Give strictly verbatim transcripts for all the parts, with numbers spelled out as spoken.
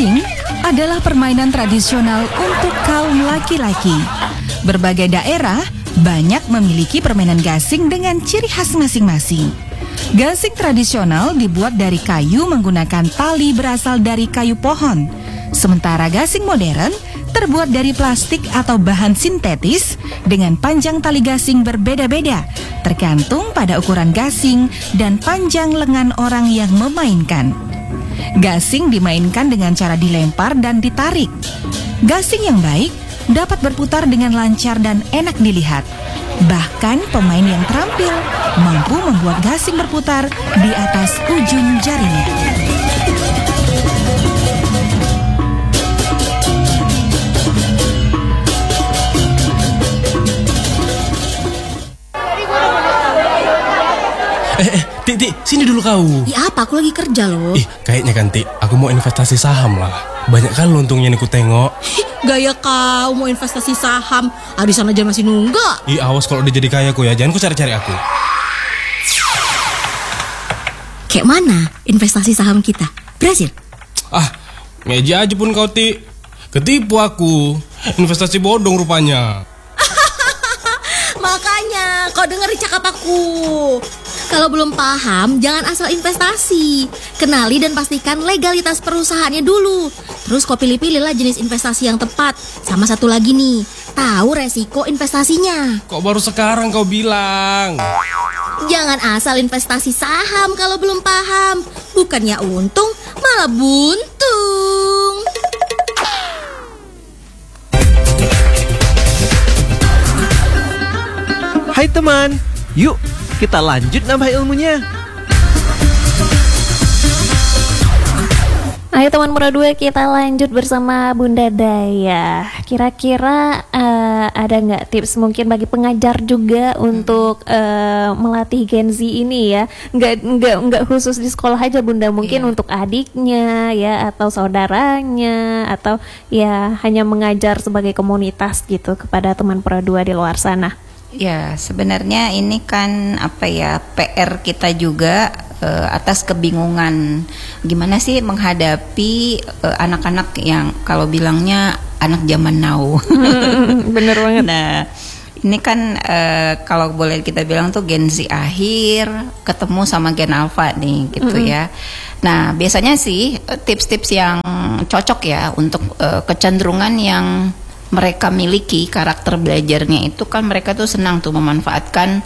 Gasing adalah permainan tradisional untuk kaum laki-laki. Berbagai daerah banyak memiliki permainan gasing dengan ciri khas masing-masing. Gasing tradisional dibuat dari kayu menggunakan tali berasal dari kayu pohon. Sementara gasing modern terbuat dari plastik atau bahan sintetis dengan panjang tali gasing berbeda-beda, tergantung pada ukuran gasing dan panjang lengan orang yang memainkan. Gasing dimainkan dengan cara dilempar dan ditarik. Gasing yang baik dapat berputar dengan lancar dan enak dilihat. Bahkan pemain yang terampil mampu membuat gasing berputar di atas ujung jarinya. Eh, eh, Tik, Tik, sini dulu kau. Ya apa, aku lagi kerja loh. Ih, kayaknya kan Tik, aku mau investasi saham lah. Banyak kan untungnya nih ku tengok. Gaya kau mau investasi saham, arisan aja masih nunggak. Ih, awas kalau udah jadi kaya ku ya, jangan ku cari-cari aku. Kayak mana investasi saham kita? Berhasil? Ah, meja aja pun kau Tik. Ketipu aku. Investasi bodong rupanya. Makanya kau dengerin cakap aku. Kalau belum paham, jangan asal investasi. Kenali dan pastikan legalitas perusahaannya dulu. Terus kau pilih-pilihlah jenis investasi yang tepat. Sama satu lagi nih, tahu resiko investasinya. Kok baru sekarang kau bilang? Jangan asal investasi saham kalau belum paham. Bukannya untung, malah buntung. Hai teman, yuk kita lanjut nambah ilmunya. Ayo teman Muda dua, kita lanjut bersama Bunda Daya. Kira-kira uh, ada nggak tips mungkin bagi pengajar juga untuk uh, melatih Gen Z ini ya? Nggak nggak nggak khusus di sekolah aja Bunda, mungkin yeah. untuk adiknya ya, atau saudaranya, atau ya hanya mengajar sebagai komunitas gitu kepada teman Muda dua di luar sana. Ya, sebenarnya ini kan apa ya, P R kita juga uh, atas kebingungan gimana sih menghadapi uh, anak-anak yang kalau bilangnya anak zaman now. Bener banget. Nah, ini kan uh, kalau boleh kita bilang tuh Gen Z akhir ketemu sama Gen Alpha nih gitu mm-hmm. ya. Nah, biasanya sih tips-tips yang cocok ya untuk uh, kecenderungan yang mereka miliki, karakter belajarnya itu kan mereka tuh senang tuh memanfaatkan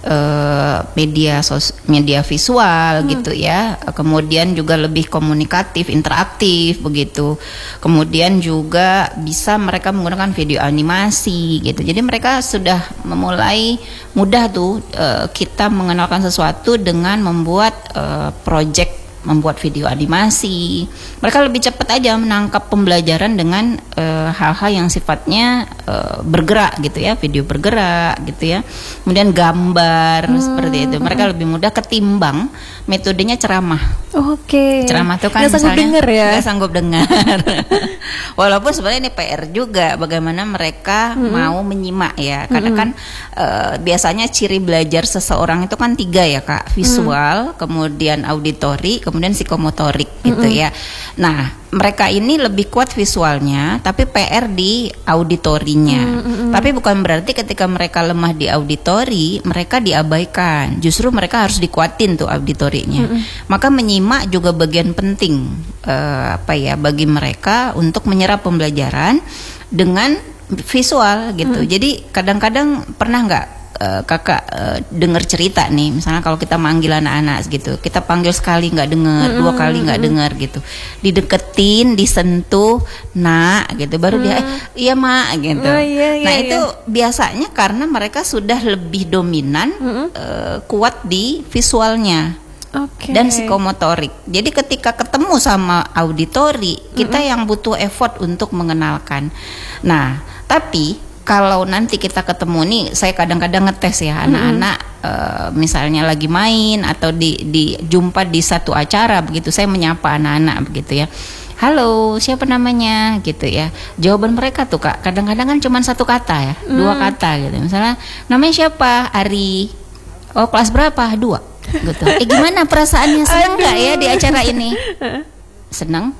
uh, media sos media visual hmm. gitu ya. Kemudian juga lebih komunikatif, interaktif begitu. Kemudian juga bisa mereka menggunakan video animasi gitu. Jadi mereka sudah memulai mudah tuh uh, kita mengenalkan sesuatu dengan membuat uh, project, membuat video animasi. Mereka lebih cepat aja menangkap pembelajaran dengan uh, hal-hal yang sifatnya uh, bergerak gitu ya, video bergerak gitu ya. Kemudian gambar hmm. seperti itu. Mereka lebih mudah ketimbang metodenya ceramah. Oke. Okay. Ceramah itu kan nggak sanggup denger ya. Nggak sanggup dengar. Walaupun sebenarnya ini P R juga bagaimana mereka hmm. mau menyimak ya. Karena hmm. kan uh, biasanya ciri belajar seseorang itu kan tiga ya Kak. Visual, hmm. kemudian auditori, kemudian psikomotorik gitu mm-hmm. ya. Nah, mereka ini lebih kuat visualnya, tapi P R di auditorinya. Mm-hmm. Tapi bukan berarti ketika mereka lemah di auditori, mereka diabaikan. Justru mereka harus dikuatin tuh auditorinya. Mm-hmm. Maka menyimak juga bagian penting uh, apa ya bagi mereka untuk menyerap pembelajaran dengan visual gitu. Mm-hmm. Jadi kadang-kadang pernah nggak Uh, kakak uh, dengar cerita nih, misalnya kalau kita manggil anak-anak gitu, kita panggil sekali nggak dengar, mm-hmm. dua kali nggak dengar gitu, dideketin, disentuh, nak gitu, baru mm. dia, eh, iya mak gitu. Oh, iya, iya, nah iya. itu biasanya karena mereka sudah lebih dominan, mm-hmm. uh, kuat di visualnya. Okay. Dan psikomotorik. Jadi ketika ketemu sama auditori, kita mm-hmm. yang butuh effort untuk mengenalkan. Nah, tapi kalau nanti kita ketemu nih, saya kadang-kadang ngetes ya anak-anak, mm-hmm. uh, misalnya lagi main atau di, di jumpa di satu acara begitu, saya menyapa anak-anak begitu ya. Halo, siapa namanya gitu ya. Jawaban mereka tuh Kak, kadang-kadang kan cuma satu kata ya, mm. dua kata gitu. Misalnya, namanya siapa? Ari. Oh, kelas berapa? Dua. Gitu. Eh gimana perasaannya, senang nggak ya di acara ini? Senang.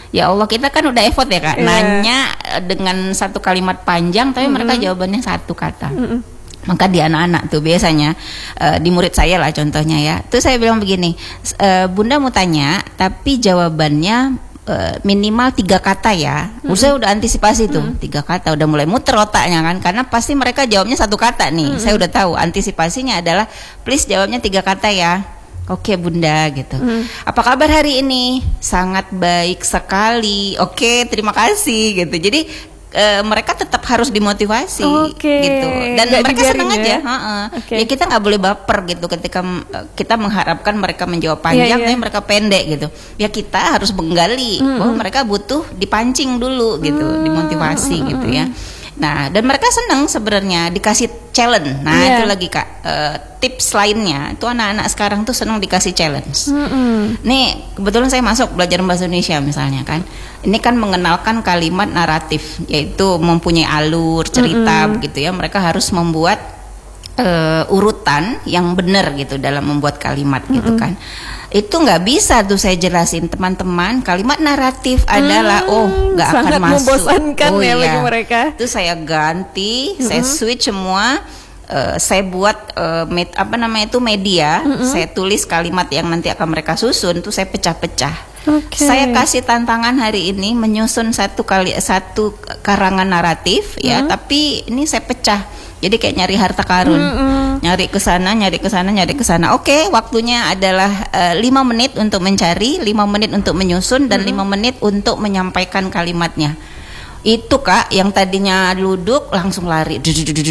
Ya Allah, kita kan udah effort ya Kak, Iya. nanya eh, dengan satu kalimat panjang, tapi mereka jawabannya satu kata. Maka di anak-anak tuh biasanya eh, di murid saya lah contohnya ya, tuh saya bilang begini, "Eh, Bunda mau tanya, tapi jawabannya eh, minimal tiga kata ya." Udah saya udah antisipasi tuh tiga kata, udah mulai muter otaknya kan, karena pasti mereka jawabnya satu kata nih. Saya udah tahu antisipasinya adalah please jawabnya tiga kata ya. Oke Bunda gitu. Apa kabar hari ini? Sangat baik sekali. Oke, terima kasih gitu. Jadi eh, mereka tetap harus dimotivasi Oke. gitu. Dan Nggak mereka dibiarin senang ya? aja. Heeh. Oke. Ya kita nggak boleh baper gitu ketika eh, kita mengharapkan mereka menjawab panjang, Iya, iya. tapi mereka pendek gitu. Ya kita harus menggali bahwa mereka butuh dipancing dulu gitu, dimotivasi gitu ya. Nah, dan mereka senang sebenarnya dikasih challenge. Nah, Iya. itu lagi Kak, eh, tips lainnya itu anak-anak sekarang tuh senang dikasih challenge. Nih, kebetulan saya masuk belajar bahasa Indonesia misalnya kan. Ini kan mengenalkan kalimat naratif, yaitu mempunyai alur cerita begitu ya. Mereka harus membuat eh, urutan yang benar gitu dalam membuat kalimat gitu kan. Itu nggak bisa tuh saya jelasin teman-teman, kalimat naratif adalah oh nggak akan sangat masuk. membosankan Oh ya iya. bagi mereka. Itu saya ganti, saya switch semua. eh, saya buat eh, med- apa namanya itu media, saya tulis kalimat yang nanti akan mereka susun, tuh saya pecah-pecah. Oke. Saya kasih tantangan hari ini menyusun satu kali satu karangan naratif ya, tapi ini saya pecah. Jadi kayak nyari harta karun, nyari ke sana, nyari ke sana, nyari ke sana. Oke, waktunya adalah eh, lima menit untuk mencari, lima menit untuk menyusun, dan lima menit untuk menyampaikan kalimatnya. Itu Kak, yang tadinya duduk langsung lari,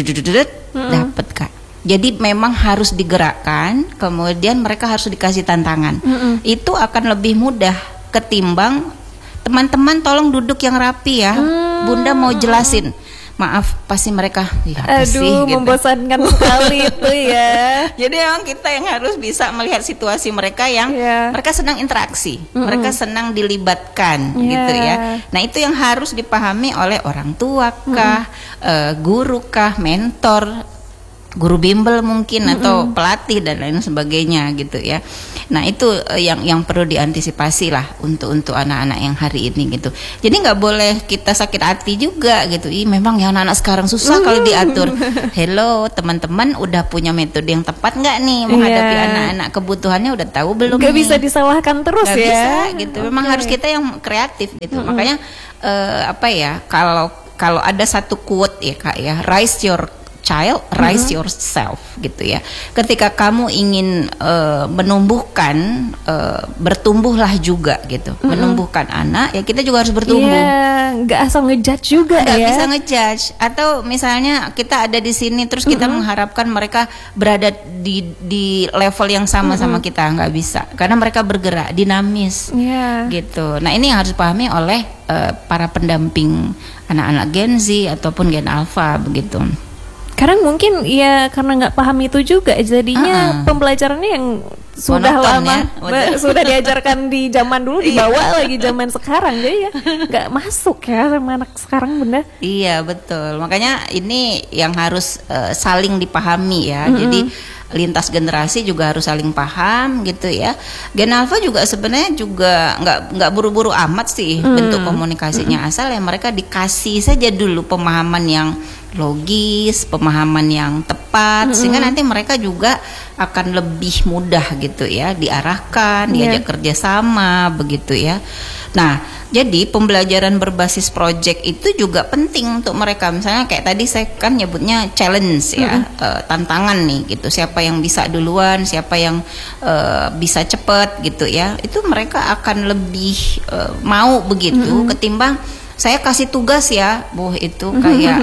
dapat Kak. Jadi memang harus digerakkan, kemudian mereka harus dikasih tantangan. Itu akan lebih mudah ketimbang teman-teman tolong duduk yang rapi ya. Bunda mau jelasin. Maaf, pasti mereka ya apa sih Aduh, gitu. membosankan sekali itu ya. Jadi memang kita yang harus bisa melihat situasi mereka yang Iya. mereka senang interaksi, mereka senang dilibatkan Iya. gitu ya. Nah itu yang harus dipahami oleh orang tua kah, eh, guru kah, mentor, guru bimbel mungkin atau pelatih dan lain sebagainya gitu ya. Nah itu eh, yang yang perlu diantisipasi lah untuk untuk anak-anak yang hari ini gitu. Jadi nggak boleh kita sakit hati juga gitu. Ih memang ya anak-anak sekarang susah kalau diatur. Hello teman-teman, udah punya metode yang tepat nggak nih menghadapi Iya. anak-anak, kebutuhannya udah tahu belum? Gak nih? bisa disalahkan terus Nggak ya. bisa gitu. Memang Oke. harus kita yang kreatif gitu. Makanya eh, apa ya, kalau kalau ada satu quote ya Kak ya, raise your child, raise yourself gitu ya. Ketika kamu ingin uh, menumbuhkan, uh, bertumbuhlah juga gitu. Menumbuhkan anak, ya kita juga harus bertumbuh. Iya, nggak asal ngejudge juga Nggak ya. bisa ngejudge. Atau misalnya kita ada di sini terus kita mengharapkan mereka berada di di level yang sama sama kita, nggak bisa. Karena mereka bergerak dinamis. Iya. Gitu. Nah, ini yang harus dipahami oleh uh, para pendamping anak-anak Gen Z ataupun Gen Alpha begitu. Karena mungkin ya karena nggak paham itu juga jadinya Uh-uh. pembelajarannya yang sudah Monoton lama ya, ba- udah. sudah diajarkan di zaman dulu dibawa lagi zaman sekarang jadi ya nggak masuk ya sama anak sekarang Bunda. Iya betul, makanya ini yang harus uh, saling dipahami ya. Jadi lintas generasi juga harus saling paham gitu ya. Gen Alpha juga sebenarnya juga nggak nggak buru-buru amat sih bentuk komunikasinya, asal ya mereka dikasih saja dulu pemahaman yang logis, pemahaman yang tepat, sehingga nanti mereka juga akan lebih mudah gitu ya diarahkan, Iya. diajak kerjasama begitu ya. Nah, jadi pembelajaran berbasis project itu juga penting untuk mereka. Misalnya kayak tadi saya kan nyebutnya challenge ya, eh, tantangan nih gitu. Siapa yang bisa duluan, siapa yang eh, bisa cepet gitu ya. Itu mereka akan lebih eh, mau begitu ketimbang saya kasih tugas ya, boh itu kayak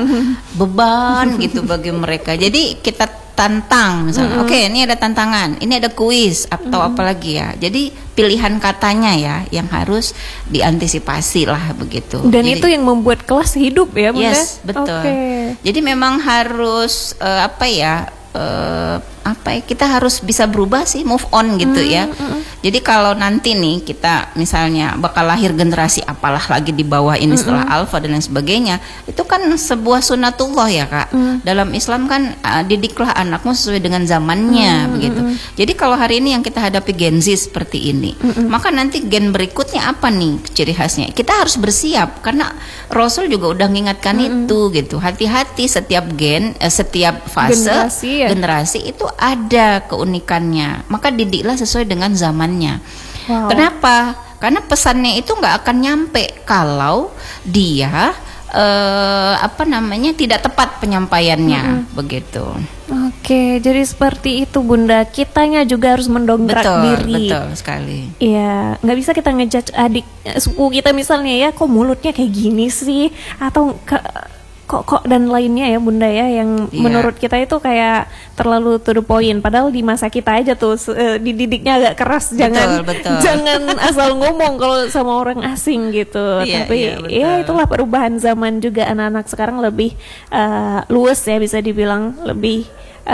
beban gitu bagi mereka. Jadi kita tantang misalnya, oke ini ada tantangan, ini ada kuis atau apa lagi ya. Jadi pilihan katanya ya yang harus diantisipasi lah begitu. Dan Jadi- itu yang membuat kelas hidup ya Bunda. Yes, betul. Oke. Jadi memang harus eh, apa ya? eh, apa ya, kita harus bisa berubah sih, move on gitu Mm, ya. mm, mm. Jadi kalau nanti nih kita misalnya bakal lahir generasi apalah lagi di bawah ini setelah alfa dan lain sebagainya, itu kan sebuah sunatullah ya Kak. Mm. Dalam Islam kan uh, didiklah anakmu sesuai dengan zamannya Mm, begitu. mm, Jadi kalau hari ini yang kita hadapi Gen Z seperti ini, Mm-mm. maka nanti gen berikutnya apa nih ciri khasnya? Kita harus bersiap karena Rasul juga udah mengingatkan itu gitu. Hati-hati setiap gen, eh, setiap fase Generasi ya? generasi itu ada keunikannya. Maka didiklah sesuai dengan zamannya. Wow. Kenapa? Karena pesannya itu nggak akan nyampe kalau dia eh, apa namanya tidak tepat penyampaiannya, begitu. Oke, jadi seperti itu Bunda. Kitanya juga harus mendongkrak Betul, diri. betul sekali. Iya, nggak bisa kita ngejudge adik eh, sepupu kita misalnya ya, kok mulutnya kayak gini sih, atau ke- kok kok dan lainnya ya Bunda ya, yang Iya. menurut kita itu kayak terlalu to the point. Padahal di masa kita aja tuh se- eh, dididiknya agak keras, jangan betul. jangan asal ngomong kalau sama orang asing gitu. Iya, Tapi iya, betul. ya itulah perubahan zaman juga, anak-anak sekarang lebih eh, luas ya, bisa dibilang lebih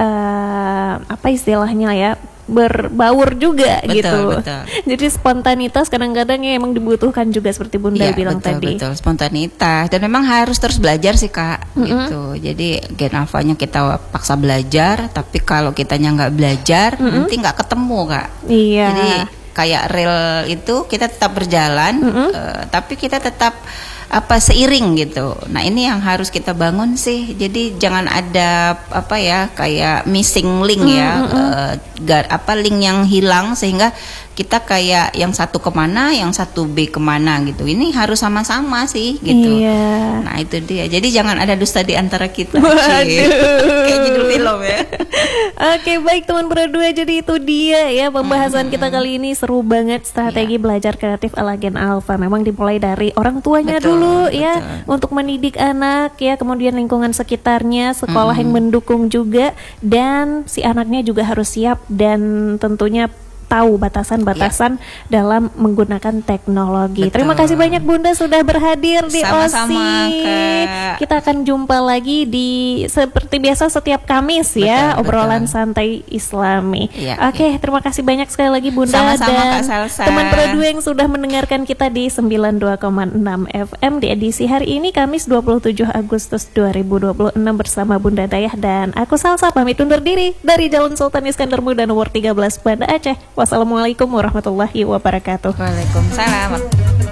eh, apa istilahnya ya, berbaur juga Betul, gitu. betul. Jadi spontanitas kadang-kadang ya emang dibutuhkan juga seperti Bunda Iya, bilang betul, tadi. betul, spontanitas, dan memang harus terus belajar sih Kak, Mm-mm. gitu. Jadi gen alfanya kita paksa belajar, tapi kalau kitanya nggak belajar, nanti nggak ketemu Kak. Iya. Jadi kayak rel itu kita tetap berjalan, eh, tapi kita tetap apa seiring gitu. Nah ini yang harus kita bangun sih. Jadi jangan ada apa ya kayak missing link ya, eh, gar, apa link yang hilang sehingga kita kayak yang satu kemana, yang satu B kemana gitu. Ini harus sama-sama sih gitu. Iya. Nah itu dia. Jadi jangan ada dusta di antara kita. Waduh. Cie. Kayak judul film ya. Oke, baik teman berdua, jadi itu dia ya pembahasan kita kali ini. Seru banget, strategi Iya. belajar kreatif ala Gen Alpha. Memang dimulai dari orang tuanya Betul, dulu ya, betul. untuk mendidik anak ya, kemudian lingkungan sekitarnya, sekolah yang mendukung juga, dan si anaknya juga harus siap dan tentunya tahu batasan-batasan dalam menggunakan teknologi. Betul. Terima kasih banyak Bunda sudah berhadir di Sama-sama, O S I. Kak. Kita akan jumpa lagi di seperti biasa setiap Kamis ya, Betul, obrolan betul. santai Islami. Iya, Oke, terima kasih banyak sekali lagi Bunda, Sama-sama, dan Kak Salsa. teman berdua yang sudah mendengarkan kita di sembilan puluh dua koma enam F M di edisi hari ini Kamis dua puluh tujuh Agustus dua ribu dua puluh enam bersama Bunda Dayah dan aku Salsa pamit undur diri dari Jalan Sultan Iskandar Muda nomor tiga belas Banda Aceh. Wassalamualaikum warahmatullahi wabarakatuh. Waalaikumsalam.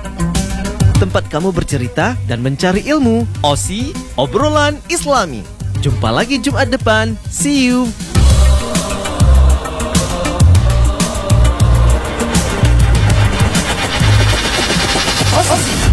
Tempat kamu bercerita dan mencari ilmu. O S I, obrolan Islami. Jumpa lagi Jumat depan. See you. O S I